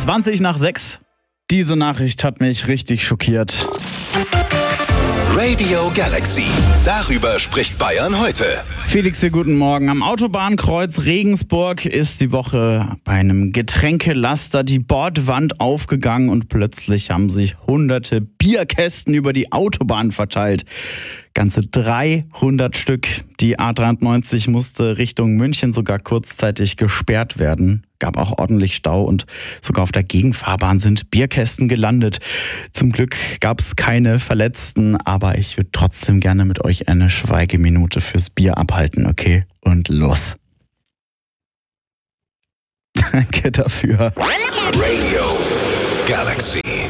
20 nach 6. Diese Nachricht hat mich richtig schockiert. Radio Galaxy. Darüber spricht Bayern heute. Felix, hier guten Morgen. Am Autobahnkreuz Regensburg ist die Woche bei einem Getränkelaster die Bordwand aufgegangen und plötzlich haben sich hunderte Bierkästen über die Autobahn verteilt. Ganze 300 Stück. Die A93 musste Richtung München sogar kurzzeitig gesperrt werden. Gab auch ordentlich Stau und sogar auf der Gegenfahrbahn sind Bierkästen gelandet. Zum Glück gab es keine Verletzten, aber ich würde trotzdem gerne mit euch eine Schweigeminute fürs Bier abhalten, okay? Und los. Danke dafür. Radio Galaxy.